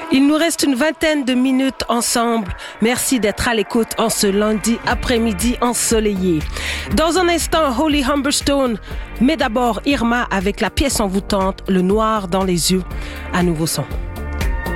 Il nous reste une vingtaine de minutes ensemble. Merci d'être à l'écoute en ce lundi après-midi ensoleillé. Dans un instant, Holly Humberstone, mais d'abord Irma avec la pièce envoûtante, Le noir dans les yeux. À nouveau son.